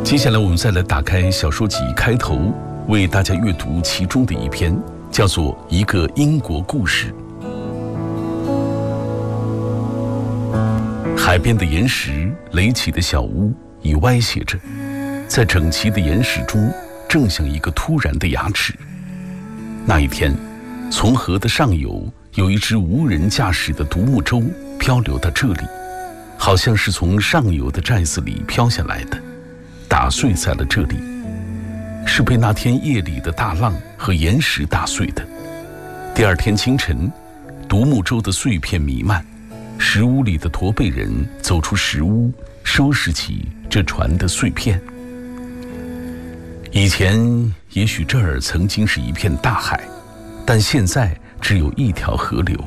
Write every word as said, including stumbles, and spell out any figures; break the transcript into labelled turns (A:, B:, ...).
A: 接下来我们再来打开小说集开头，为大家阅读其中的一篇，叫做《一个英国故事》。海边的岩石垒起的小屋已歪斜着，在整齐的岩石中正像一个突然的牙齿。那一天，从河的上游有一只无人驾驶的独木舟漂流到这里，好像是从上游的寨子里飘下来的，打碎在了这里，是被那天夜里的大浪和岩石打碎的。第二天清晨，独木舟的碎片弥漫，石屋里的驼背人走出石屋，收拾起这船的碎片。以前也许这儿曾经是一片大海，但现在只有一条河流。